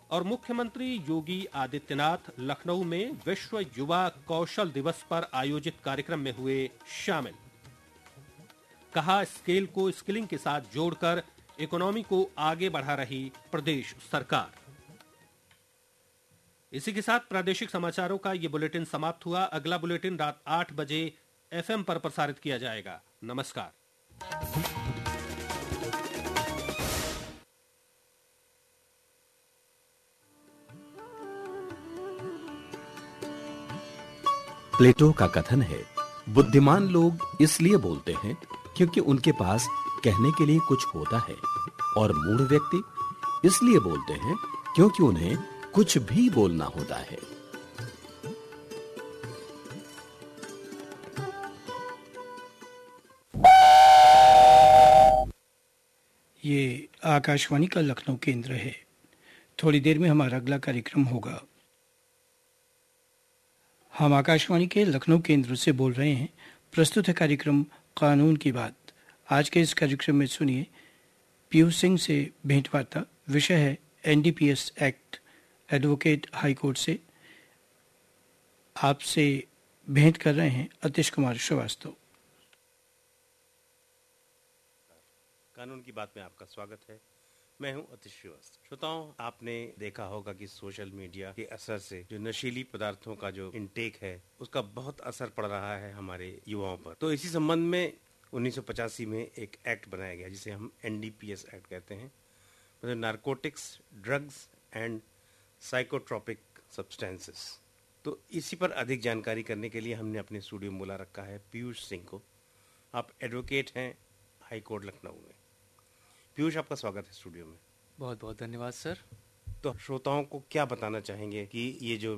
और मुख्यमंत्री योगी आदित्यनाथ लखनऊ में विश्व युवा कौशल दिवस पर आयोजित कार्यक्रम में हुए शामिल। कहा, स्केल को स्किलिंग के साथ जोड़कर इकोनॉमी को आगे बढ़ा रही प्रदेश सरकार। इसी के साथ प्रादेशिक समाचारों का ये बुलेटिन समाप्त हुआ। अगला बुलेटिन रात 8 बजे FM पर प्रसारित किया जाएगा। नमस्कार। प्लेटो का कथन है, बुद्धिमान लोग इसलिए बोलते हैं क्योंकि उनके पास कहने के लिए कुछ होता है, और मूढ़ व्यक्ति इसलिए बोलते हैं क्योंकि उन्हें कुछ भी बोलना होता है। ये आकाशवाणी का लखनऊ केंद्र है। थोड़ी देर में हमारा अगला कार्यक्रम होगा। हम आकाशवाणी के लखनऊ केंद्र से बोल रहे हैं। प्रस्तुत है कार्यक्रम कानून की बात। आज के इस कार्यक्रम में सुनिए पीयूष सिंह से भेंटवार्ता। विषय है NDPS act. Advocate high court से आपसे भेंट कर रहे हैं अतिश कुमार श्रीवास्तव। कानून की बात में आपका स्वागत है। मैं हूं अतिश श्रीवास्तव। श्रोताओं, आपने देखा होगा कि सोशल मीडिया के असर से जो नशीली पदार्थों का जो इनटेक है उसका बहुत असर पड़ रहा है हमारे युवाओं पर। तो इसी संबंध में 1985 में एक एक्ट बनाया गया जिसे हम NDPS एक्ट कहते हैं, मतलब narcotics, drugs and psychotropic substances. तो इसी पर अधिक जानकारी करने के लिए हमने अपने स्टूडियो में बुला रखा है पीयूष सिंह को। आप एडवोकेट हैं हाई कोर्ट लखनऊ में। पीयूष, आपका स्वागत है स्टूडियो में। बहुत बहुत धन्यवाद सर। तो श्रोताओं को क्या बताना चाहेंगे कि ये जो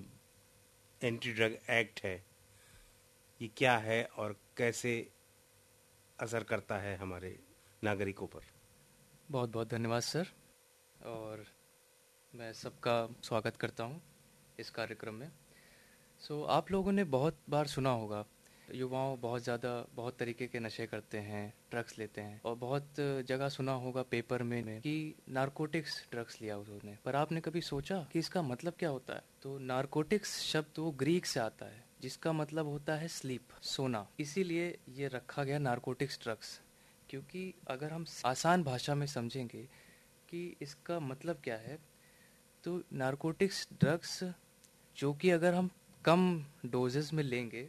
एंटी ड्रग एक्ट है ये क्या है और कैसे असर करता है हमारे नागरिकों पर? बहुत बहुत धन्यवाद सर, और मैं सबका स्वागत करता हूँ इस कार्यक्रम में। आप लोगों ने बहुत बार सुना होगा युवाओं बहुत तरीके के नशे करते हैं, ड्रग्स लेते हैं, और बहुत जगह सुना होगा पेपर में कि नारकोटिक्स ड्रग्स लिया उन्होंने। पर आपने कभी सोचा कि इसका मतलब क्या होता है? तो नारकोटिक्स शब्द वो ग्रीक से आता है जिसका मतलब होता है स्लीप, सोना। इसीलिए ये रखा गया नारकोटिक्स ड्रग्स, क्योंकि अगर हम आसान भाषा में समझेंगे कि इसका मतलब क्या है, तो नारकोटिक्स ड्रग्स जो कि अगर हम कम डोजेस में लेंगे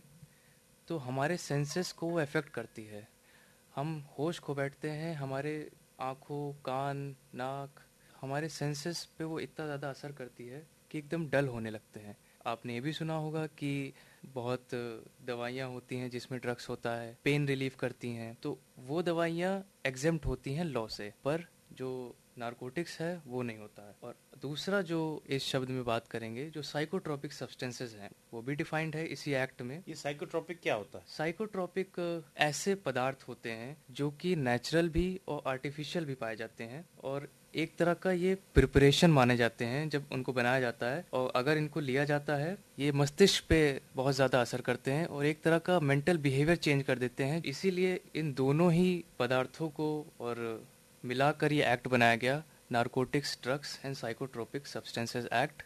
तो हमारे सेंसेस को वो अफेक्ट करती है। हम होश खो बैठते हैं, हमारे आँखों, कान, नाक, हमारे सेंसेस पे वो इतना ज़्यादा असर करती है कि एकदम डल होने लगते हैं। आपने ये भी सुना होगा कि बहुत दवाइयाँ होती हैं जिसमें ड्रग्स होता है, पेन रिलीफ करती हैं, तो वो दवाइयाँ एग्जेम्प्ट होती हैं लॉ से, पर जो नारकोटिक्स है वो नहीं होता है। और दूसरा जो इस शब्द में बात करेंगे, जो साइकोट्रोपिक सब्सटेंसेस हैं, वो भी डिफाइंड है इसी एक्ट में। ये साइकोट्रोपिक क्या होता है? साइकोट्रोपिक ऐसे पदार्थ होते हैं जो कि नेचुरल भी और आर्टिफिशियल भी पाए जाते हैं, और एक तरह का ये प्रिपरेशन माने जाते हैं जब उनको बनाया जाता है, और अगर इनको लिया जाता है ये मस्तिष्क पे बहुत ज़्यादा असर करते हैं और एक तरह का मेंटल बिहेवियर चेंज कर देते हैं। इसीलिए इन दोनों ही पदार्थों को और मिलाकर ये एक्ट बनाया गया, narcotics, drugs and psychotropic substances act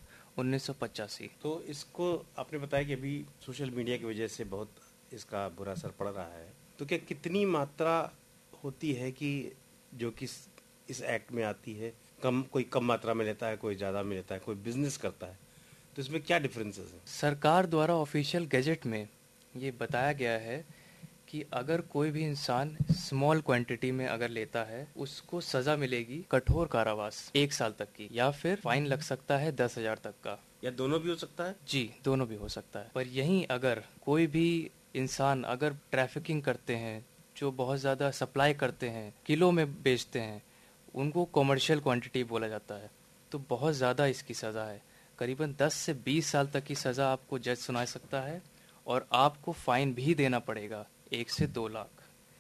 1985। तो इसको आपने बताया कि अभी सोशल मीडिया की वजह से बहुत इसका बुरा असर पड़ रहा है, तो क्या कितनी मात्रा होती है कि जो कि इस एक्ट में आती है? कोई कम मात्रा में लेता है, कोई ज़्यादा में लेता है, कोई बिजनेस करता है, तो इसमें क्या डिफरेंसेस हैं? सरकार द्वारा ऑफिशियल गैजेट में ये बताया गया है कि अगर कोई भी इंसान स्मॉल क्वांटिटी में अगर लेता है उसको सजा मिलेगी कठोर कारावास 1 साल तक की, या फिर फाइन लग सकता है 10,000 तक का। या दोनों भी हो सकता है? जी, दोनों भी हो सकता है। पर यहीं अगर कोई भी इंसान अगर ट्रैफिकिंग करते हैं, जो बहुत ज़्यादा सप्लाई करते हैं, किलो में बेचते हैं, उनको कॉमर्शियल क्वांटिटी बोला जाता है, तो बहुत ज़्यादा इसकी सज़ा है। करीबन 10 से 20 साल तक की सज़ा आपको जज सुना सकता है, और आपको फाइन भी देना पड़ेगा 1 से 2 लाख।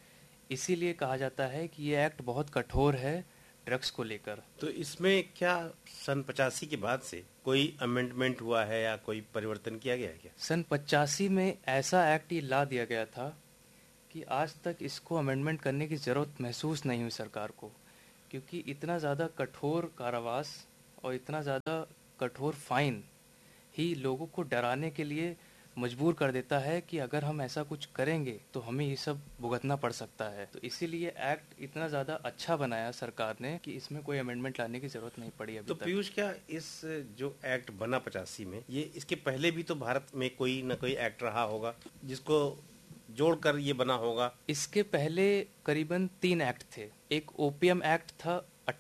इसीलिए कहा जाता है कि ये एक्ट बहुत कठोर है ड्रग्स को लेकर। तो इसमें क्या सन 85 के बाद से कोई अमेंडमेंट हुआ है या कोई परिवर्तन किया गया है क्या? सन 85 में ऐसा एक्ट ये ला दिया गया था कि आज तक इसको अमेंडमेंट करने की ज़रूरत महसूस नहीं हुई सरकार को, क्योंकि इतना ज़्यादा कठोर कारावास और इतना ज़्यादा कठोर फाइन ही लोगों को डराने के लिए मजबूर कर देता है कि अगर हम ऐसा कुछ करेंगे तो हमें ये सब भुगतना पड़ सकता है। तो इसीलिए एक्ट इतना ज़्यादा अच्छा बनाया सरकार ने कि इसमें कोई अमेंडमेंट लाने की ज़रूरत नहीं पड़ी अभी तो तक। पीयूष, क्या इस जो एक्ट बना 85 में, ये इसके पहले भी तो भारत में कोई न कोई एक्ट रहा होगा जिसको जोड़कर ये बना होगा? इसके पहले करीबन 3 एक्ट थे। एक ओपीएम एक्ट था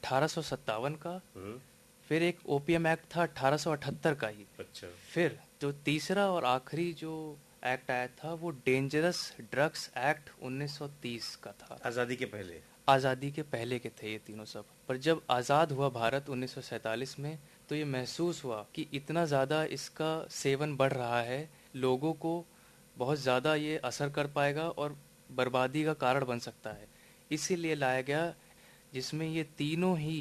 1857 का, फिर एक ओपीएम एक्ट था 1878 का ही। अच्छा। फिर जो तीसरा और आखिरी जो एक्ट आया था वो डेंजरस ड्रग्स एक्ट 1930 का था। आजादी के पहले? आज़ादी के पहले के थे ये तीनों सब। पर जब आज़ाद हुआ भारत 1947 में, तो ये महसूस हुआ कि इतना ज़्यादा इसका सेवन बढ़ रहा है, लोगों को बहुत ज़्यादा ये असर कर पाएगा और बर्बादी का कारण बन सकता है। इसीलिए लाया गया जिसमें ये तीनों ही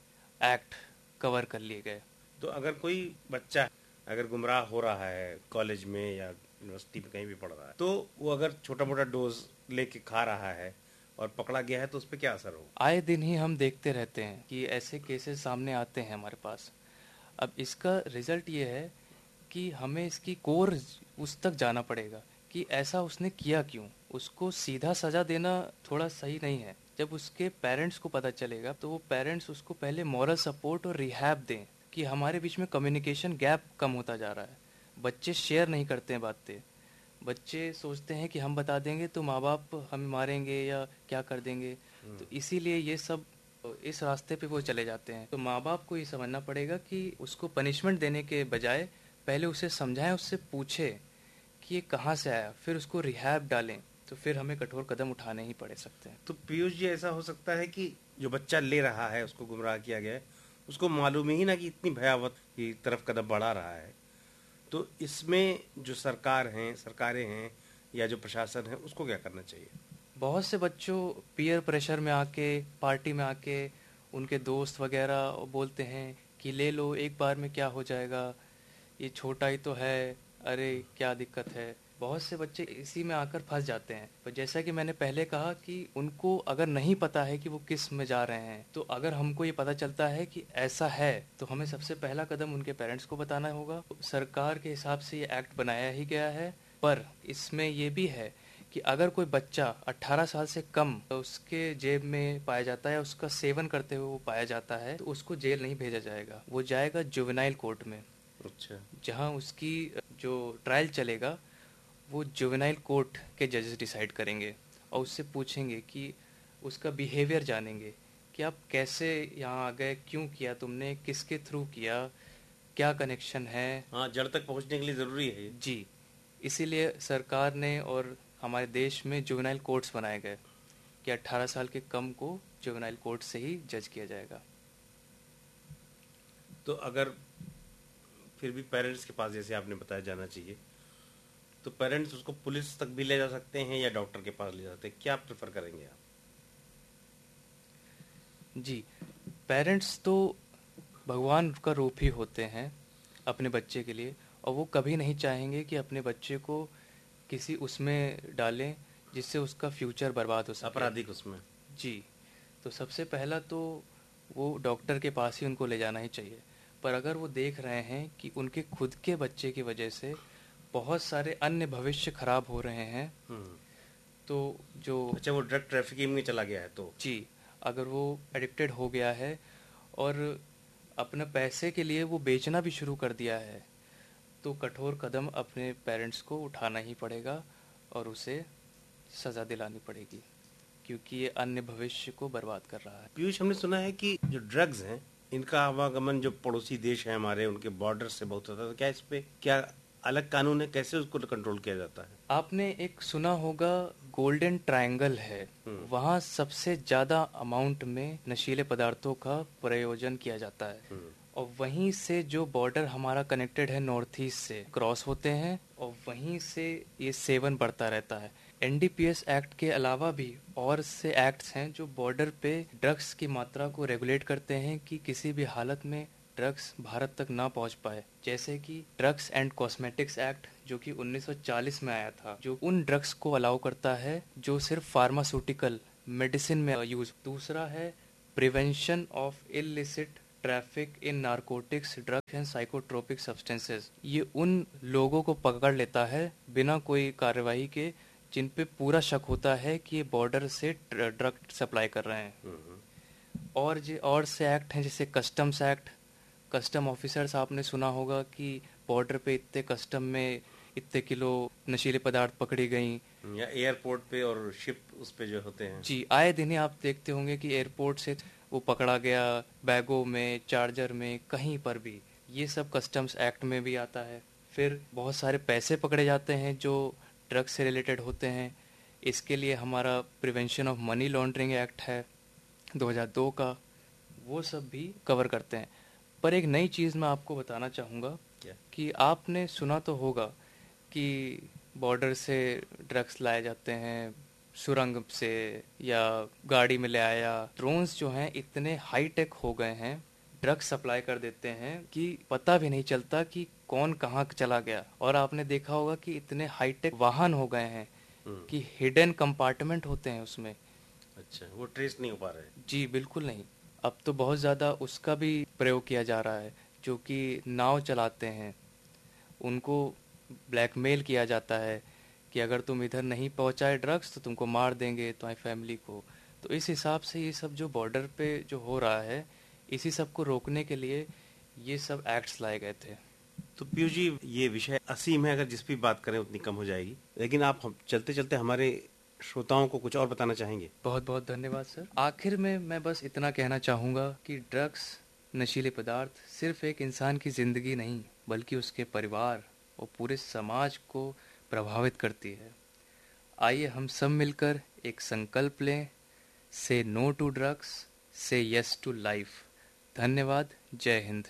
एक्ट कवर कर लिए गए। तो अगर कोई बच्चा अगर गुमराह हो रहा है कॉलेज में या यूनिवर्सिटी में कहीं भी पढ़ रहा है, तो वो अगर छोटा मोटा डोज लेके खा रहा है और पकड़ा गया है तो उस पर क्या असर हो? आए दिन ही हम देखते रहते हैं कि ऐसे केसेस सामने आते हैं हमारे पास। अब इसका रिजल्ट ये है कि हमें इसकी कोर उस तक जाना पड़ेगा कि ऐसा उसने किया क्यों। उसको सीधा सजा देना थोड़ा सही नहीं है। जब उसके पेरेंट्स को पता चलेगा तो वो पेरेंट्स उसको पहले मॉरल सपोर्ट और रिहैब दें कि हमारे बीच में कम्युनिकेशन गैप कम होता जा रहा है। बच्चे शेयर नहीं करते हैं बातें। बच्चे सोचते हैं कि हम बता देंगे तो माँ बाप हमें मारेंगे या क्या कर देंगे, तो इसीलिए ये सब इस रास्ते पे वो चले जाते हैं। तो माँ बाप को ये समझना पड़ेगा कि उसको पनिशमेंट देने के बजाय पहले उसे समझाएं, उससे पूछे कि ये कहाँ से आया, फिर उसको रिहैब डालें, तो फिर हमें कठोर कदम उठाने ही पड़ सकते हैं। तो पीयूष जी, ऐसा हो सकता है कि जो बच्चा ले रहा है, उसको गुमराह किया गया है, उसको मालूम ही ना कि इतनी भयावह की तरफ कदम बढ़ा रहा है, तो इसमें जो सरकारें हैं या जो प्रशासन है, उसको क्या करना चाहिए? बहुत से बच्चों पीयर प्रेशर में आके, पार्टी में आके उनके दोस्त वगैरह बोलते हैं कि ले लो, एक बार में क्या हो जाएगा, ये छोटा ही तो है, अरे क्या दिक्कत है। बहुत से बच्चे इसी में आकर फंस जाते हैं। पर जैसा कि मैंने पहले कहा कि उनको अगर नहीं पता है कि वो किस में जा रहे हैं, तो अगर हमको ये पता चलता है कि ऐसा है तो हमें सबसे पहला कदम उनके पेरेंट्स को बताना होगा। सरकार के हिसाब से ये एक्ट बनाया ही गया है, पर इसमें ये भी है कि अगर कोई बच्चा 18 साल से कम उसके जेब में पाया जाता है, उसका सेवन करते हुए वो पाया जाता है, तो उसको जेल नहीं भेजा जाएगा, वो जाएगा जुवेनाइल कोर्ट में। अच्छा। जहाँ उसकी जो ट्रायल चलेगा वो जुवेनाइल कोर्ट के जजेस डिसाइड करेंगे और उससे पूछेंगे कि उसका बिहेवियर जानेंगे कि आप कैसे यहाँ आ गए, क्यों किया तुमने, किसके थ्रू किया, क्या कनेक्शन है। हाँ, जड़ तक पहुँचने के लिए ज़रूरी है जी, इसीलिए सरकार ने और हमारे देश में जुवेनाइल कोर्ट्स बनाए गए कि 18 साल के कम को जुवेनाइल कोर्ट से ही जज किया जाएगा। तो अगर फिर भी पेरेंट्स के पास, जैसे आपने बताया, जाना चाहिए, तो पेरेंट्स उसको पुलिस तक भी ले जा सकते हैं या डॉक्टर के पास ले जाते हैं, क्या प्रेफर करेंगे आप? जी, पेरेंट्स तो भगवान का रूप ही होते हैं अपने बच्चे के लिए, और वो कभी नहीं चाहेंगे कि अपने बच्चे को किसी उसमें डालें जिससे उसका फ्यूचर बर्बाद हो सके, आपराधिक उसमें। जी, तो सबसे पहला तो वो डॉक्टर के पास ही उनको ले जाना ही चाहिए। पर अगर वो देख रहे हैं कि उनके खुद के बच्चे की वजह से बहुत सारे अन्य भविष्य खराब हो रहे हैं, तो जो अच्छा, वो ड्रग ट्रैफिकिंग में चला गया है, तो जी, अगर वो एडिक्टेड हो गया है और अपने पैसे के लिए वो बेचना भी शुरू कर दिया है, तो कठोर कदम अपने पेरेंट्स को उठाना ही पड़ेगा और उसे सज़ा दिलानी पड़ेगी, क्योंकि ये अन्य भविष्य को बर्बाद कर रहा है। पीयूष, हमने सुना है कि जो ड्रग्स हैं, इनका आवागमन जो पड़ोसी देश है हमारे, उनके बॉर्डर से बहुत होता है, तो क्या इस पे क्या अलग कानून है, कैसे उसको कंट्रोल किया जाता है? आपने एक सुना होगा गोल्डन ट्रायंगल है, वहाँ सबसे ज्यादा अमाउंट में नशीले पदार्थों का प्रयोजन किया जाता है, और वहीं से जो बॉर्डर हमारा कनेक्टेड है नॉर्थ ईस्ट से क्रॉस होते हैं और वहीं से ये सेवन बढ़ता रहता है। एनडीपीएस एक्ट के अलावा भी और से एक्ट्स हैं जो बॉर्डर पे ड्रग्स की मात्रा को रेगुलेट करते हैं कि किसी भी हालत में ड्रग्स भारत तक ना पहुंच पाए, जैसे कि ड्रग्स एंड कॉस्मेटिक्स एक्ट जो कि 1940 में आया था, जो उन ड्रग्स को अलाउ करता है जो सिर्फ फार्मास्यूटिकल मेडिसिन में यूज। दूसरा है prevention of illicit traffic in narcotics, drugs and psychotropic substances. ये उन लोगों को पकड़ लेता है बिना कोई कार्यवाही के जिन पे पूरा शक होता है कि ये बॉर्डर से ड्रग सप्लाई कर रहे हैं। और से एक्ट हैं जैसे कस्टम्स एक्ट। कस्टम ऑफिसर्स, आपने सुना होगा कि बॉर्डर पे इतने कस्टम में इतने किलो नशीले पदार्थ पकड़ी गई, या एयरपोर्ट पे और शिप उस पे जो होते हैं। जी, आए दिन ही आप देखते होंगे कि एयरपोर्ट से वो पकड़ा गया, बैगों में, चार्जर में, कहीं पर भी। ये सब कस्टम्स एक्ट में भी आता है। फिर बहुत सारे पैसे पकड़े जाते हैं जो ड्रग्स से रिलेटेड होते हैं। इसके लिए हमारा prevention of money laundering act है 2002 का, वो सब भी कवर करते हैं। पर एक नई चीज़ मैं आपको बताना चाहूँगा कि आपने सुना तो होगा कि बॉर्डर से ड्रग्स लाए जाते हैं सुरंग से या गाड़ी में ले आया। ड्रोन्स जो हैं इतने हाई टेक हो गए हैं, ड्रग्स सप्लाई कर देते हैं कि पता भी नहीं चलता कि कौन कहाँ चला गया। और आपने देखा होगा कि इतने हाई टेक वाहन हो गए हैं कि हिडन कंपार्टमेंट होते हैं उसमें। अच्छा, वो ट्रेस नहीं हो पा रहे। जी बिल्कुल नहीं। अब तो बहुत ज़्यादा उसका भी प्रयोग किया जा रहा है। जो कि नाव चलाते हैं उनको ब्लैकमेल किया जाता है कि अगर तुम इधर नहीं पहुंचाए ड्रग्स तो तुमको मार देंगे, तुम्हारी फैमिली को। तो इस हिसाब से ये सब जो बॉर्डर पे जो हो रहा है, इसी सब को रोकने के लिए ये सब एक्ट्स लाए गए थे। तो पीयूष जी, ये विषय असीम है, अगर जिस भी बात करें उतनी कम हो जाएगी। लेकिन आप चलते चलते हमारे श्रोताओं को कुछ और बताना चाहेंगे? बहुत बहुत धन्यवाद सर। आखिर में मैं बस इतना कहना चाहूँगा कि ड्रग्स, नशीले पदार्थ सिर्फ एक इंसान की ज़िंदगी नहीं बल्कि उसके परिवार और पूरे समाज को प्रभावित करती है। आइए हम सब मिलकर एक संकल्प लें, से नो टू ड्रग्स, से यस टू लाइफ। धन्यवाद। जय हिंद।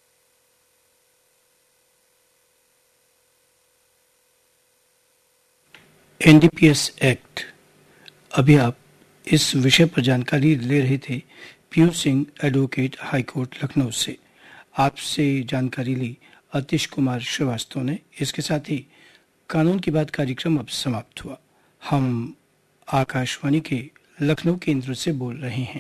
NDPS act. अभी आप इस विषय पर जानकारी ले रहे थे Piyush Singh, advocate, high court Lucknow से। आपसे जानकारी ली अतिश कुमार श्रीवास्तव ने। इसके साथ ही कानून की बात कार्यक्रम अब समाप्त हुआ। हम आकाशवाणी के लखनऊ केंद्र से बोल रहे हैं।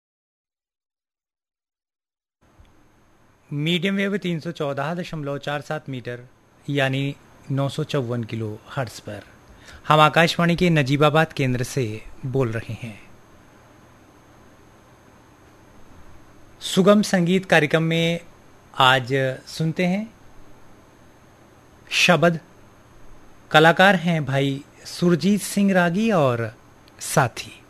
मीडियम वेव 314.47 मीटर यानी 954 किलो हर्ट्ज पर हम आकाशवाणी के नजीबाबाद केंद्र से बोल रहे हैं। सुगम संगीत कार्यक्रम में आज सुनते हैं शब्द। कलाकार हैं भाई सुरजीत सिंह रागी और साथी।